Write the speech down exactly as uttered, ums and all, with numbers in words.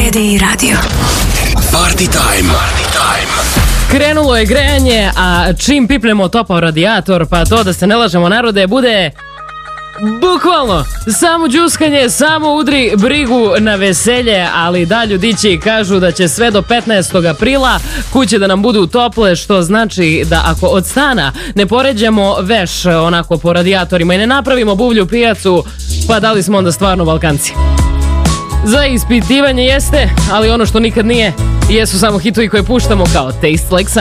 Edi Radio. Party time. Party time. Krenulo je grejanje, a čim pipnemo topao radijator, pa to da se ne lažemo narode, bude bukvalno samo džuskanje, samo udri brigu na veselje, ali da ljudići kažu da će sve do petnaestog aprila kuće da nam budu tople, što znači da ako od stana ne poređamo veš onako po radijatorima i ne napravimo buvlju pijacu, pa da li smo onda stvarno Balkanci? Za ispitivanje jeste, ali ono što nikad nije jesu samo hitovi koje puštamo kao Taste Like Sun.